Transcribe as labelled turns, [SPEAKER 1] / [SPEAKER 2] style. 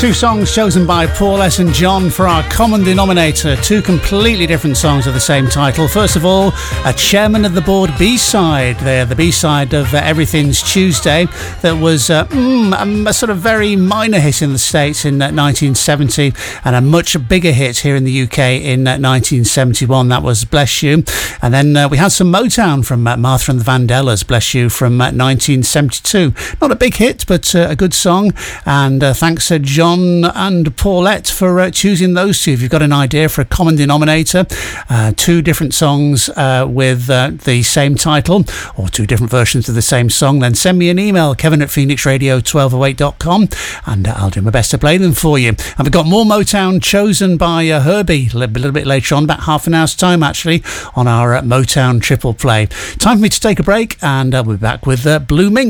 [SPEAKER 1] Two songs chosen by Paulette and John for our common denominator. Two completely different songs of the same title. First of all, a Chairman of the Board B-side. They're the B-side of Everything's Tuesday. That was a sort of very minor hit in the States in 1970 and a much bigger hit here in the UK in 1971. That was Bless You. And then we had some Motown from Martha and the Vandellas, Bless You, from 1972. Not a big hit, but a good song. And thanks to John and Paulette for choosing those two. If you've got an idea for a common denominator, two different songs with the same title, or two different versions of the same song, then send me an email, kevin@phoenixradio1208.com, and I'll do my best to play them for you. And we've got more Motown chosen by Herbie a little bit later on, about half an hour's time actually, on our Motown triple play. Time for me to take a break, and we'll be back with Blue Mink.